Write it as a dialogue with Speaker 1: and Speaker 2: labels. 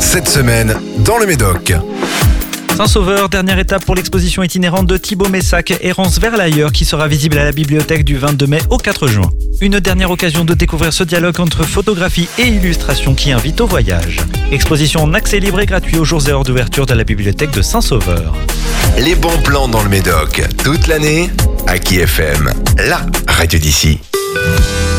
Speaker 1: cette semaine dans le Médoc.
Speaker 2: Saint-Sauveur, dernière étape pour l'exposition itinérante de Thibaut Messac, Errance vers l'ailleurs, qui sera visible à la bibliothèque du 22 mai au 4 juin. Une dernière occasion de découvrir ce dialogue entre photographie et illustration qui invite au voyage. Exposition en accès libre et gratuit aux jours et heures d'ouverture de la bibliothèque de Saint-Sauveur.
Speaker 1: Les bons plans dans le Médoc, toute l'année, à Aki FM, la radio d'ici.